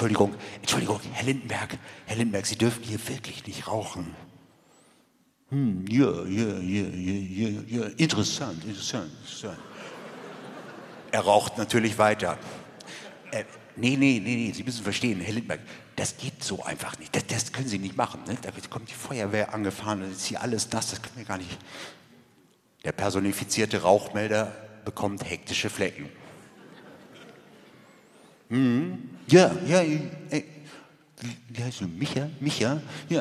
Entschuldigung, Herr Lindenberg, Sie dürfen hier wirklich nicht rauchen. Ja, interessant. Er raucht natürlich weiter. Nee, Sie müssen verstehen, Herr Lindenberg, das geht so einfach nicht. Das können Sie nicht machen. Ne? Da kommt die Feuerwehr angefahren, dann ist hier alles nass, das können wir gar nicht. Der personifizierte Rauchmelder bekommt hektische Flecken. Ja, wie heißt du? Micha,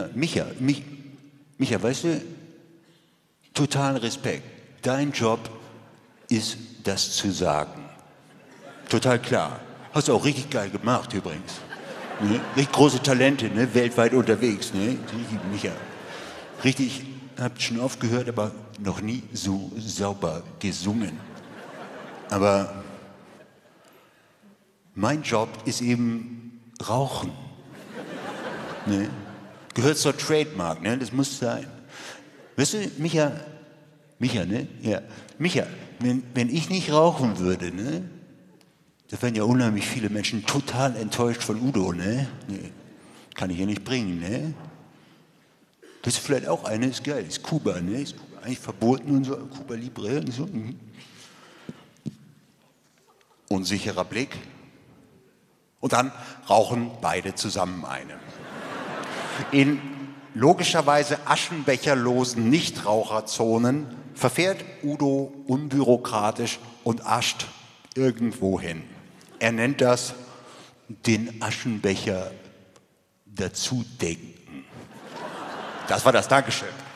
weißt du, totalen Respekt. Dein Job ist, das zu sagen. Total klar. Hast du auch richtig geil gemacht übrigens. Ne? Richtig große Talente, ne? Weltweit unterwegs. Ne? Micha. Richtig, habt schon oft gehört, aber noch nie so sauber gesungen. Aber mein Job ist eben Rauchen. Ne? Gehört zur Trademark, ne? Das muss sein. Weißt du, Micha, ne? Ja. Micha, wenn ich nicht rauchen würde, ne? Da wären ja unheimlich viele Menschen total enttäuscht von Udo, ne? Nee, kann ich ja nicht bringen, ne? Das ist vielleicht auch eine, ist geil, ist Kuba, ne? Ist Kuba eigentlich verboten und so, Kuba Libre und so. Unsicherer Blick. Und dann rauchen beide zusammen eine. In logischerweise aschenbecherlosen Nichtraucherzonen verfährt Udo unbürokratisch und ascht irgendwo hin. Er nennt das den Aschenbecher dazu denken. Das war das Dankeschön.